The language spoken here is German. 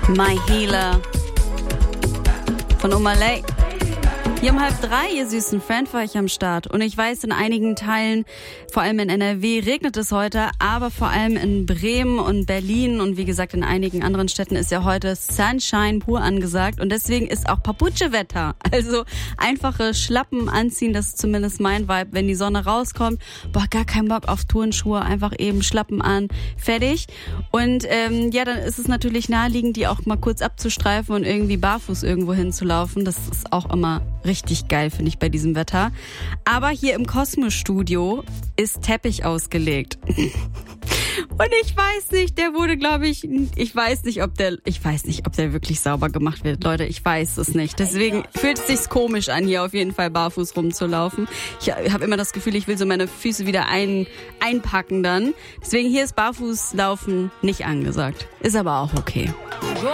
My Healer von Omalay. Hier um 2:30, ihr süßen Friend, war ich am Start. Und ich weiß, in einigen Teilen, vor allem in NRW, regnet es heute, aber vor allem in Bremen und Berlin und wie gesagt in einigen anderen Städten ist ja heute Sunshine pur angesagt. Und deswegen ist auch Paputsche-Wetter. Also einfache Schlappen anziehen, das ist zumindest mein Vibe. Wenn die Sonne rauskommt, gar keinen Bock auf Turnschuhe, einfach eben Schlappen an, fertig. Und ja, dann ist es natürlich naheliegend, die auch mal kurz abzustreifen und irgendwie barfuß irgendwo hinzulaufen. Das ist auch immer richtig geil, finde ich, bei diesem Wetter. Aber hier im Kosmos-Studio ist Teppich ausgelegt. Und ich weiß nicht, der wurde, glaube ich weiß nicht, ob der wirklich sauber gemacht wird. Leute, ich weiß es nicht. Deswegen fühlt es sich komisch an, hier auf jeden Fall barfuß rumzulaufen. Ich habe immer das Gefühl, ich will so meine Füße wieder einpacken dann. Deswegen hier ist Barfußlaufen nicht angesagt. Ist aber auch okay.